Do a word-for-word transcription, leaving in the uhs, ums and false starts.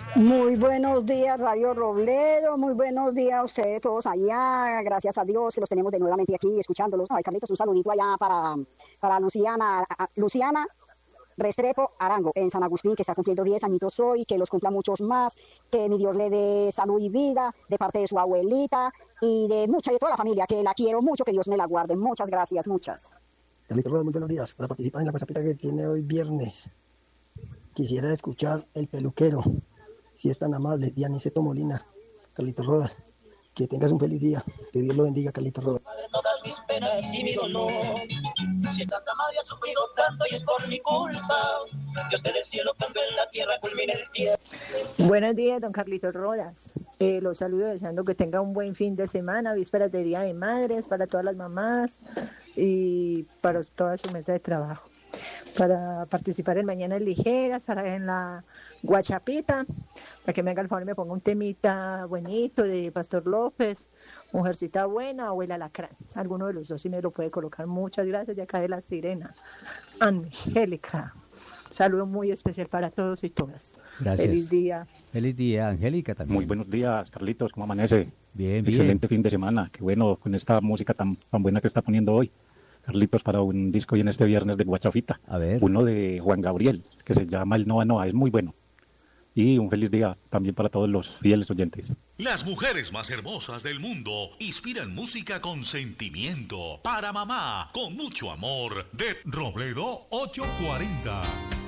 Muy buenos días, Radio Robledo. Muy buenos días a ustedes todos allá. Gracias a Dios que los tenemos de nuevamente aquí escuchándolos. Ay, Carlitos, un saludito allá para, para Luciana, Luciana Restrepo Arango en San Agustín, que está cumpliendo diez añitos hoy, que los cumpla muchos más, que mi Dios le dé salud y vida de parte de su abuelita y de mucha y de toda la familia, que la quiero mucho, que Dios me la guarde. Muchas gracias, muchas. Carlitos Rodas, muy buenos días. Para participar en la WhatsAppita que tiene hoy viernes, quisiera escuchar El Peluquero. Si es tan amable, Dianiceto Molina, Carlitos Rodas. Que tengas un feliz día. Que Dios lo bendiga, Carlitos Rodas. Todas mis penas y mi dolor. Si tanta madre ha sufrido tanto y es por mi culpa. Dios del cielo cambio en la tierra, culmine el día. Buenos días, don Carlitos Rodas. Eh, los saludo deseando que tenga un buen fin de semana, vísperas de Día de Madres, para todas las mamás y para toda su mesa de trabajo. Para participar en Mañanas Ligeras, para en la Guachapita, para que me haga el favor y me ponga un temita bonito de Pastor López, Mujercita Buena, Abuela Lacrán. Alguno de los dos sí me lo puede colocar. Muchas gracias, de acá de La Sirena. Angélica. Saludo muy especial para todos y todas. Gracias. Feliz día. Feliz día, Angélica también. Muy buenos días, Carlitos, ¿cómo amanece? Bien, bien. Excelente fin de semana, qué bueno con esta música tan, tan buena que está poniendo hoy. Carlitos, para un disco hoy en este viernes de Guachafita. A ver. Uno de Juan Gabriel, que se llama El Noa Noa, es muy bueno. Y un feliz día también para todos los fieles oyentes. Las mujeres más hermosas del mundo inspiran música con sentimiento. Para mamá, con mucho amor, de Robledo ochocientos cuarenta.